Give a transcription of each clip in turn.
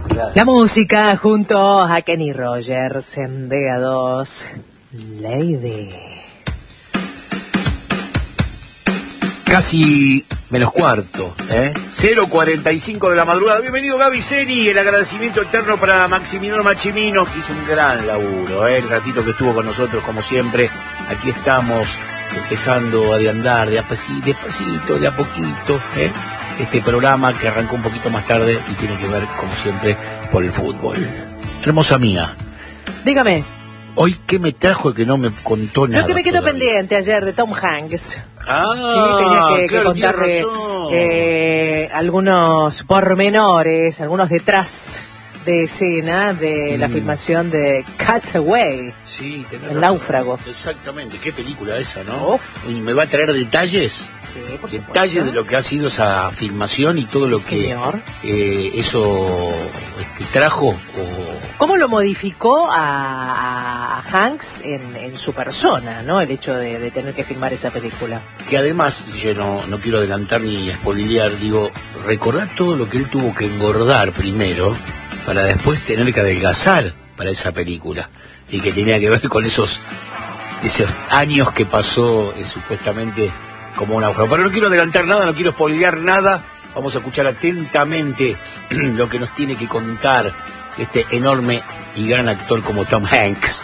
Claro. La música junto a Kenny Rogers en DA2, Lady. Casi menos cuarto, 0:45 de la madrugada. Bienvenido Gaby Seni, el agradecimiento eterno para Maximiliano Machimino, que hizo un gran laburo, el ratito que estuvo con nosotros, como siempre. Aquí estamos, empezando a andar de despacito, de a poquito, este programa que arrancó un poquito más tarde y tiene que ver, como siempre, por el fútbol. Hermosa mía. Dígame. Hoy, ¿qué me trajo que no me contó nada? Lo que me quedó todavía pendiente ayer de Tom Hanks. Ah, sí, tenía que contarle algunos pormenores, algunos detrás de escena de la filmación de Castaway, sí, El náufrago. Exactamente, qué película esa, ¿no? Uf. Y me va a traer detalles, Sí, por detalles supuesto. de lo que ha sido esa filmación y todo Sí, lo que señor. Eso trajo. ¿Cómo lo modificó a Hanks en su persona, ¿no? El hecho de tener que filmar esa película. Que además, yo no quiero adelantar ni spoilear, digo, recordar todo lo que él tuvo que engordar primero para después tener que adelgazar para esa película, y que tenía que ver con esos años que pasó supuestamente como un náufrago. Pero no quiero adelantar nada, no quiero spoilear nada. Vamos a escuchar atentamente lo que nos tiene que contar este enorme y gran actor como Tom Hanks.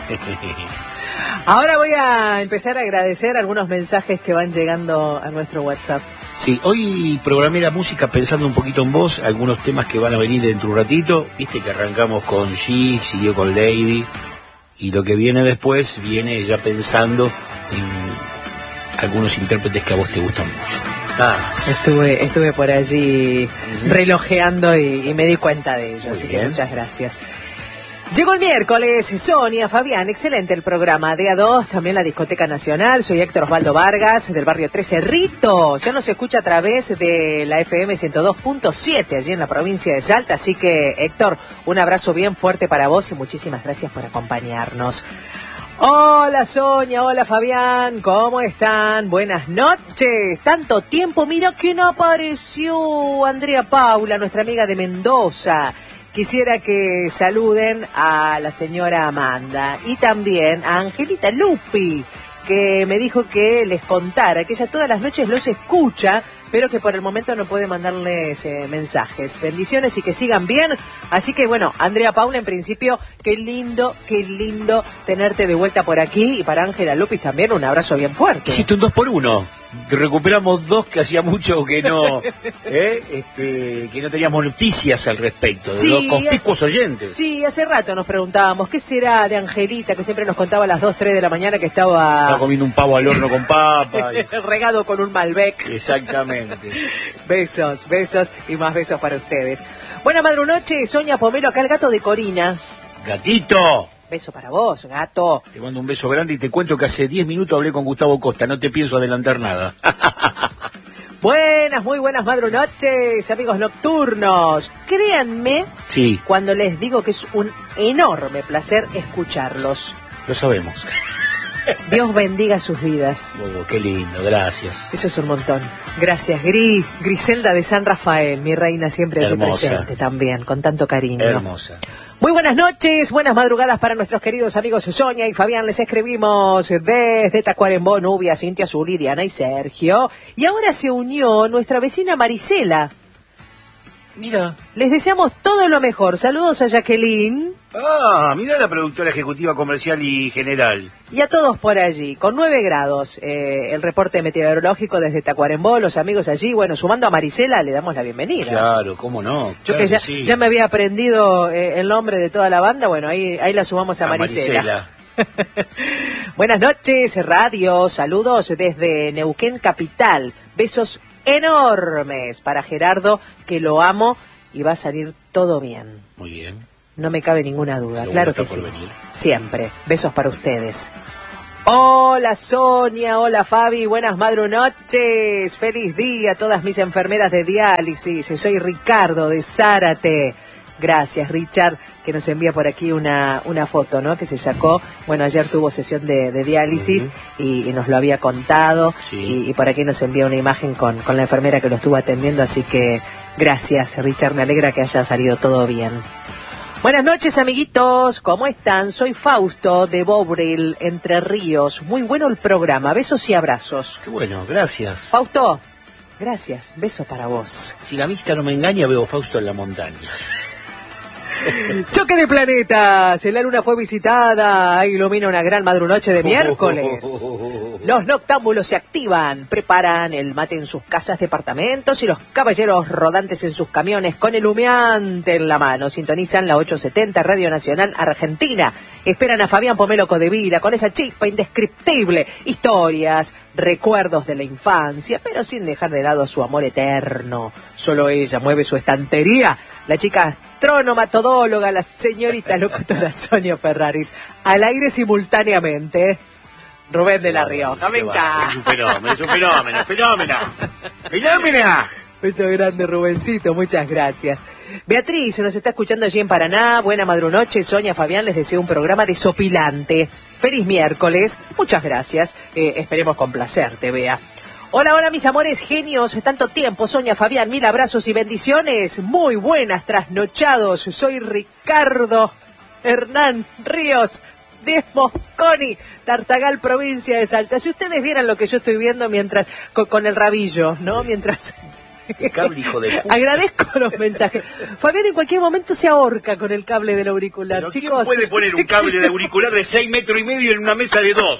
Ahora voy a empezar a agradecer algunos mensajes que van llegando a nuestro WhatsApp. Sí, hoy programé la música pensando un poquito en vos, algunos temas que van a venir dentro de un ratito. Viste que arrancamos con She, siguió con Lady, y lo que viene después viene ya pensando en algunos intérpretes que a vos te gustan mucho. Estuve por allí relojeando y me di cuenta de ello, así que muchas gracias. Llegó el miércoles, Sonia, Fabián, excelente el programa. DA2, también la Discoteca Nacional. Soy Héctor Osvaldo Vargas, del barrio 13 Cerritos. Ya nos escucha a través de la FM 102.7, allí en la provincia de Salta. Así que, Héctor, un abrazo bien fuerte para vos y muchísimas gracias por acompañarnos. Hola Sonia, hola Fabián, ¿cómo están? Buenas noches. Tanto tiempo, mira que no apareció Andrea Paula, nuestra amiga de Mendoza. Quisiera que saluden a la señora Amanda y también a Angelita Lupi, que me dijo que les contara que ella todas las noches los escucha, pero que por el momento no puede mandarles mensajes. Bendiciones y que sigan bien. Así que bueno, Andrea Paula, en principio, qué lindo tenerte de vuelta por aquí. Y para Ángela López también un abrazo bien fuerte. Hiciste un 2x1. Recuperamos dos que hacía mucho que no que no teníamos noticias al respecto, de los conspicuos oyentes. Sí, hace rato nos preguntábamos, ¿qué será de Angelita, que siempre nos contaba a las 2, 3 de la mañana que estaba comiendo un pavo al horno con papa? regado con un Malbec. Exactamente. Besos y más besos para ustedes. Buena madrunoche, Sonia Pomelo, acá el gato de Corina. ¡Gatito! Beso para vos, gato. Te mando un beso grande y te cuento que hace 10 minutos hablé con Gustavo Costa, no te pienso adelantar nada. Muy buenas madrunoches, amigos nocturnos. Créanme cuando les digo que es un enorme placer escucharlos. Lo sabemos. Dios bendiga sus vidas. Oh, qué lindo, gracias. Eso es un montón. Gracias, Griselda de San Rafael, mi reina siempre allí presente también, con tanto cariño. Hermosa. Muy buenas noches, buenas madrugadas para nuestros queridos amigos Sonia y Fabián. Les escribimos desde Tacuarembó, Nubia, Cintia, Zuli, Diana y Sergio. Y ahora se unió nuestra vecina Marisela. Mira. Les deseamos todo lo mejor. Saludos a Jacqueline. Ah, mira la productora ejecutiva comercial y general. Y a todos por allí, con 9 grados. El reporte meteorológico desde Tacuarembó, los amigos allí. Bueno, sumando a Marisela, le damos la bienvenida. Claro, cómo no. Yo claro, que ya me había aprendido el nombre de toda la banda, bueno, ahí la sumamos a Marisela. Buenas noches, radio. Saludos desde Neuquén Capital. Besos enormes para Gerardo, que lo amo y va a salir todo bien. Muy bien. No me cabe ninguna duda, claro que sí. Venir. Siempre. Besos para ustedes. Hola Sonia, hola Fabi, buenas madrunoches. Feliz día a todas mis enfermeras de diálisis. Soy Ricardo de Zárate. Gracias, Richard, que nos envía por aquí una foto, ¿no? Que se sacó. Bueno, ayer tuvo sesión de diálisis y nos lo había contado. Sí. Y por aquí nos envía una imagen con la enfermera que lo estuvo atendiendo. Así que gracias, Richard. Me alegra que haya salido todo bien. Buenas noches, amiguitos. ¿Cómo están? Soy Fausto de Bobril, Entre Ríos. Muy bueno el programa. Besos y abrazos. Qué bueno, gracias. Fausto, gracias. Beso para vos. Si la vista no me engaña, veo Fausto en la montaña. Choque de planetas, la luna fue visitada, ilumina una gran madrunoche de miércoles. Los noctámbulos se activan, preparan el mate en sus casas, departamentos y los caballeros rodantes en sus camiones con el humeante en la mano. Sintonizan la 870 Radio Nacional Argentina. Esperan a Fabián Pomelo Codevila con esa chispa indescriptible. Historias, recuerdos de la infancia, pero sin dejar de lado a su amor eterno. Solo ella mueve su estantería. La chica astrónoma, todóloga, la señorita locutora Sonia Ferraris. Al aire simultáneamente. Rubén de la Rioja, venga. Es un fenómeno. ¡Fenómena! Beso grande, Rubencito, muchas gracias. Beatriz nos está escuchando allí en Paraná. Buena madrunoche. Sonia, Fabián, les deseo un programa desopilante. Feliz miércoles. Muchas gracias. Esperemos complacerte, Bea. Hola, mis amores genios. Tanto tiempo, Sonia, Fabián. Mil abrazos y bendiciones. Muy buenas trasnochados. Soy Ricardo Hernán Ríos de Mosconi, Tartagal, provincia de Salta. Si ustedes vieran lo que yo estoy viendo mientras con el rabillo, ¿no? Mientras... Cable, hijo de puta. Agradezco los mensajes. Fabián en cualquier momento se ahorca con el cable del auricular. Pero chicos, ¿quién puede poner un cable de auricular de 6,5 metros en una mesa de 2?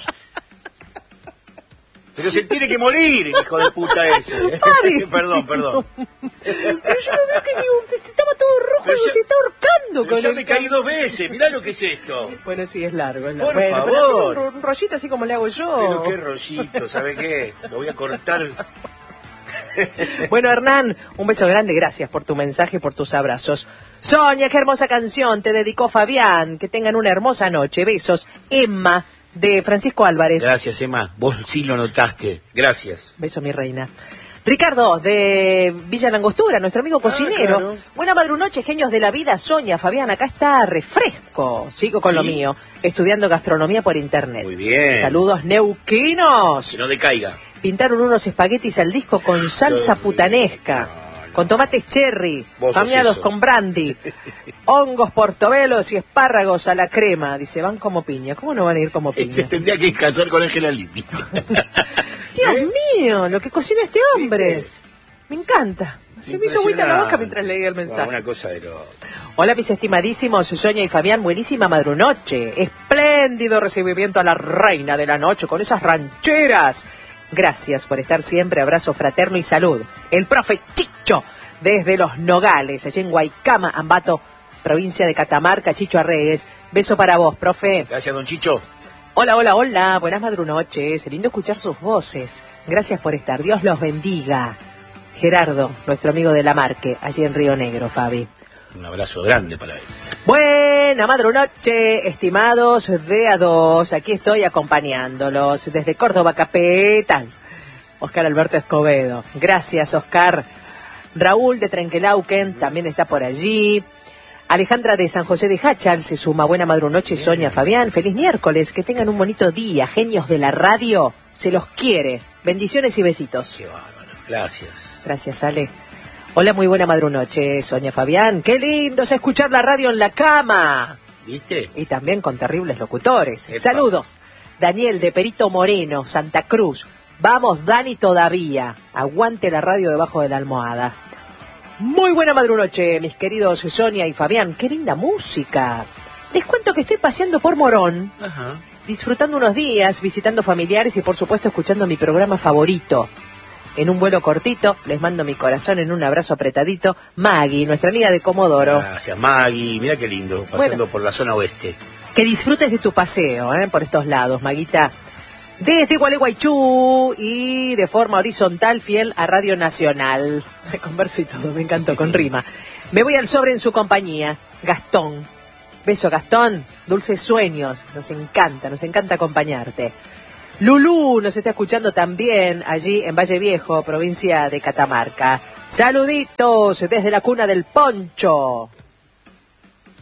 Pero se tiene que morir, el hijo de puta ese. Perdón. Pero yo lo veo que estaba todo rojo, Pero se está ahorcando pero con ya el me cable. caí 2 veces, mirá lo que es esto. Bueno, sí, es largo. Por bueno, favor. pero hacer un rollito así como le hago yo. Pero qué rollito, ¿sabe qué? Lo voy a cortar. Bueno, Hernán, un beso grande, gracias por tu mensaje, por tus abrazos. Sonia, qué hermosa canción te dedicó Fabián, que tengan una hermosa noche. Besos. Emma, de Francisco Álvarez. Gracias, Emma, vos sí lo notaste. Gracias. Beso, mi reina. Ricardo, de Villa Langostura, nuestro amigo cocinero. Claro. Buena madrunoche, genios de la vida. Sonia, Fabián, acá está refresco. Sigo con lo mío, estudiando gastronomía por internet. Muy bien. Saludos, neuquinos. Que no decaiga. Pintaron unos espaguetis al disco con salsa putanesca, con tomates cherry, pameados con brandy, hongos portobelos y espárragos a la crema. Dice, van como piña. ¿Cómo no van a ir como piña? Se tendría que casar con Ángela Lippi. Dios mío, lo que cocina este hombre. ¿Viste? Me encanta. Se me hizo agüita en la boca mientras leía el mensaje. Una cosa de lo... Hola, mis estimadísimos Sonia y Fabián, buenísima madrunoche. Espléndido recibimiento a la reina de la noche con esas rancheras. Gracias por estar siempre, abrazo fraterno y salud. El profe Chicho, desde Los Nogales, allí en Guaycama, Ambato, provincia de Catamarca, Chicho Arreyes. Beso para vos, profe. Gracias, don Chicho. Hola, buenas madrunoches, lindo escuchar sus voces. Gracias por estar, Dios los bendiga. Gerardo, nuestro amigo de La Marque, allí en Río Negro, Fabi. Un abrazo grande para él. Buena madrunoche, estimados de A2, aquí estoy acompañándolos desde Córdoba Capital. Oscar Alberto Escobedo, gracias Oscar. Raúl de Trenquelauquen también está por allí. Alejandra de San José de Hachal se suma. Buena madrunoche, Sonia, Fabián, feliz miércoles, que tengan un bonito día, genios de la radio, se los quiere. Bendiciones y besitos. Qué bárbaro, gracias. Gracias, Ale. Hola, muy buena madrunoche, Sonia, Fabián. Qué lindo es escuchar la radio en la cama. ¿Viste? Y también con terribles locutores. Epa. Saludos. Daniel de Perito Moreno, Santa Cruz. Vamos, Dani, todavía. Aguante la radio debajo de la almohada. Muy buena madrunoche, mis queridos Sonia y Fabián. Qué linda música. Les cuento que estoy paseando por Morón, Ajá. disfrutando unos días, visitando familiares y por supuesto escuchando mi programa favorito. En un vuelo cortito, les mando mi corazón en un abrazo apretadito. Maggie, nuestra amiga de Comodoro. Gracias, Maggie. Mira qué lindo, pasando por la zona oeste. Que disfrutes de tu paseo, por estos lados, Maguita. Desde Gualeguaychú y de forma horizontal, fiel a Radio Nacional. Con verso y todo, me encantó, con rima. Me voy al sobre en su compañía. Gastón. Beso, Gastón. Dulces sueños. Nos encanta acompañarte. Lulú nos está escuchando también allí en Valle Viejo, provincia de Catamarca. Saluditos desde la cuna del poncho.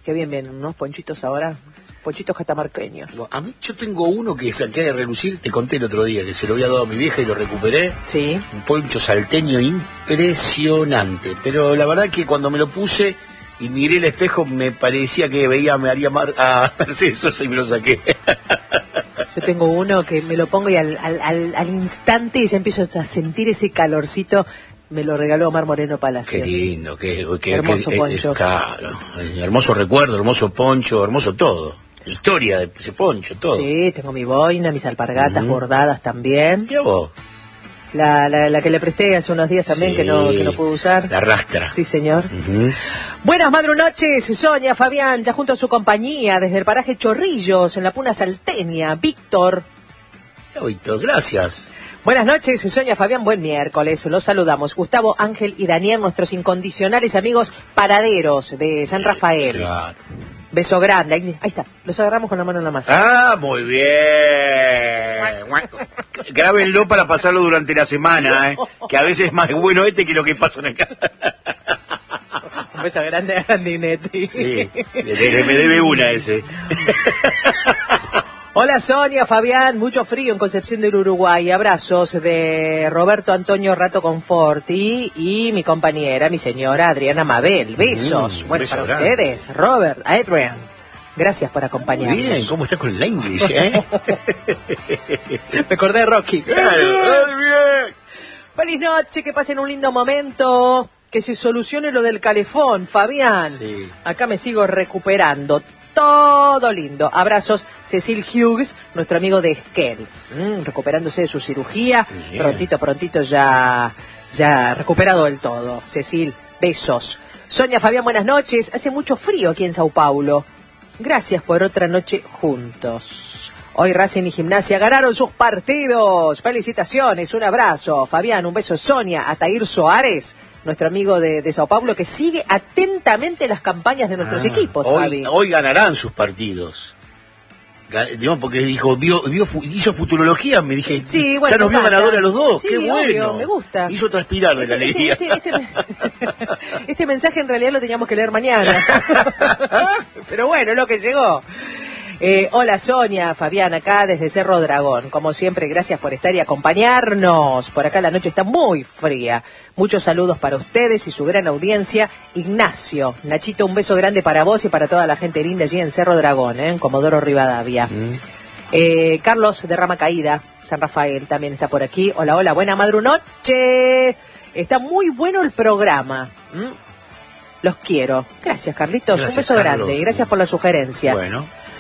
qué bien vienen unos ponchitos ahora, ponchitos catamarqueños. A mí yo tengo uno que saqué de relucir, te conté el otro día, que se lo había dado a mi vieja y lo recuperé. Sí. Un poncho salteño impresionante, pero la verdad que cuando me lo puse y miré el espejo me parecía que me haría a Mercedes Sosa y me lo saqué. Yo tengo uno que me lo pongo y al instante ya empiezo a sentir ese calorcito. Me lo regaló Omar Moreno Palacios. Qué lindo, qué hermoso poncho. Claro, hermoso recuerdo, hermoso poncho, hermoso todo. Historia de ese poncho, todo. Sí, tengo mi boina, mis alpargatas bordadas también. ¿Qué vos? La que le presté hace unos días también, sí, que no pude usar. La rastra. Sí, señor. Buenas madrunoches, Sonia, Fabián, ya junto a su compañía, desde el paraje Chorrillos, en la Puna Salteña, Víctor. Víctor, gracias. Buenas noches, Sonia, Fabián, buen miércoles. Los saludamos. Gustavo, Ángel y Daniel, nuestros incondicionales amigos paraderos de San Rafael. Claro. Beso grande. Ahí está, los agarramos con la mano en la masa. Ah, muy bien. Grábenlo para pasarlo durante la semana, que a veces es más bueno que lo que pasa acá. Un beso grande a Grandinetti. Sí, me debe una ese. Hola Sonia, Fabián, mucho frío en Concepción del Uruguay. Abrazos de Roberto Antonio Rato Conforti y mi compañera, mi señora Adriana Mabel. Besos. Bueno, beso para grande. Ustedes, Robert, Adrian. Gracias por acompañarnos. Muy bien, ¿cómo estás con la English, Me acordé de Rocky. Claro, muy bien. Feliz noche, que pasen un lindo momento. Que se solucione lo del calefón, Fabián. Sí. Acá me sigo recuperando. Todo lindo. Abrazos, Cecil Hughes, nuestro amigo de Esquel. Recuperándose de su cirugía. Bien. Prontito ya recuperado del todo. Cecil, besos. Sonia, Fabián, buenas noches. Hace mucho frío aquí en Sao Paulo. Gracias por otra noche juntos. Hoy Racing y Gimnasia ganaron sus partidos. Felicitaciones, un abrazo. Fabián, un beso. Sonia, Atair Soares, nuestro amigo de Sao Paulo, que sigue atentamente las campañas de nuestros equipos. Hoy ganarán sus partidos. Digamos, porque dijo, hizo futurología, me dije, sí, bueno, ya nos vio ganador a los dos, sí, qué bueno. Obvio, me gusta. Hizo transpirar de la alegría. Este mensaje en realidad lo teníamos que leer mañana. Pero bueno, lo que llegó. Hola Sonia, Fabián, acá desde Cerro Dragón. Como siempre, gracias por estar y acompañarnos. Por acá la noche está muy fría. Muchos saludos para ustedes y su gran audiencia. Ignacio, Nachito, un beso grande para vos y para toda la gente linda allí en Cerro Dragón, en Comodoro Rivadavia. Carlos de Rama Caída, San Rafael, también está por aquí. Hola, buena madrunoche. Está muy bueno el programa. Los quiero. Gracias, Carlitos. Gracias, un beso Carlos. grande y gracias por la sugerencia. Bueno.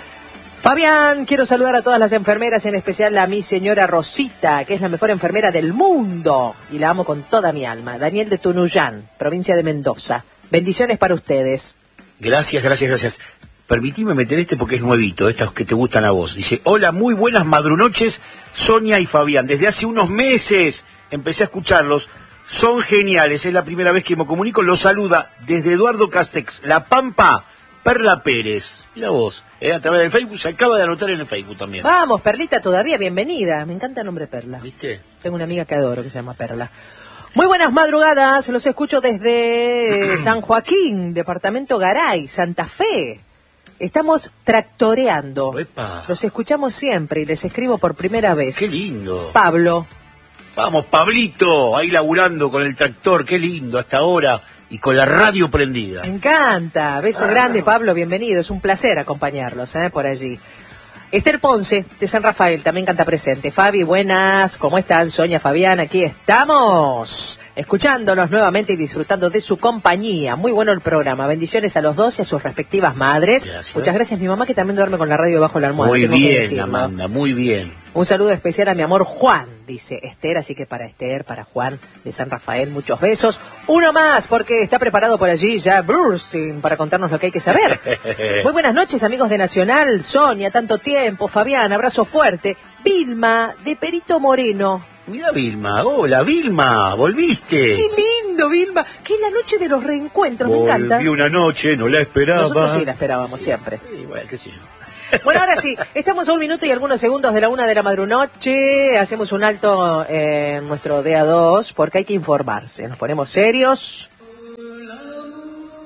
Fabián, quiero saludar a todas las enfermeras, en especial a mi señora Rosita, que es la mejor enfermera del mundo, y la amo con toda mi alma. Daniel de Tunuyán, provincia de Mendoza. Bendiciones para ustedes. Gracias. Permitime meter porque es nuevito, estos que te gustan a vos. Dice, hola, muy buenas madrunoches, Sonia y Fabián. Desde hace unos meses empecé a escucharlos. Son geniales, es la primera vez que me comunico. Los saluda desde Eduardo Castex, La Pampa, Perla Pérez. Mira vos, a través del Facebook, se acaba de anotar en el Facebook también. Vamos, Perlita, todavía, bienvenida. Me encanta el nombre Perla. ¿Viste? Tengo una amiga que adoro que se llama Perla. Muy buenas madrugadas, los escucho desde San Joaquín, departamento Garay, Santa Fe. Estamos tractoreando. ¡Epa! Los escuchamos siempre y les escribo por primera vez. ¡Qué lindo! Pablo. Vamos, Pablito, ahí laburando con el tractor, qué lindo, hasta ahora, y con la radio prendida. Me encanta, beso grande, Pablo, bienvenido, es un placer acompañarlos, por allí. Esther Ponce, de San Rafael, también canta presente. Fabi, buenas, ¿cómo están? Sonia, Fabián, aquí estamos, escuchándolos nuevamente y disfrutando de su compañía. Muy bueno el programa, bendiciones a los dos y a sus respectivas madres. Gracias. Muchas gracias, mi mamá que también duerme con la radio bajo la almohada. Muy bien, Amanda, muy bien. Un saludo especial a mi amor Juan, dice Esther, así que para Esther, para Juan de San Rafael, muchos besos. Uno más, porque está preparado por allí ya Brursing para contarnos lo que hay que saber. Muy buenas noches, amigos de Nacional. Sonia, tanto tiempo. Fabián, abrazo fuerte. Vilma, de Perito Moreno. Mira Vilma, hola Vilma, volviste. Qué lindo, Vilma. Que es la noche de los reencuentros, me encanta. Volví una noche, no la esperaba. Nosotros sí la esperábamos siempre. Sí, bueno, qué sé yo. Bueno, ahora sí, estamos a 1 minuto y algunos segundos de la 1 de la madrunoche. Hacemos un alto en nuestro DA2 porque hay que informarse. Nos ponemos serios.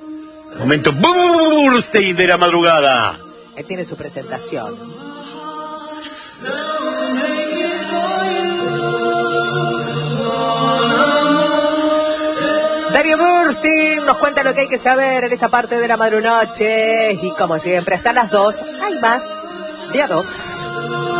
Momento Burstein de la madrugada. Él tiene su presentación. Darío Burstein nos cuenta lo que hay que saber en esta parte de la madrunoche. Y como siempre, hasta las 2 hay más de A2.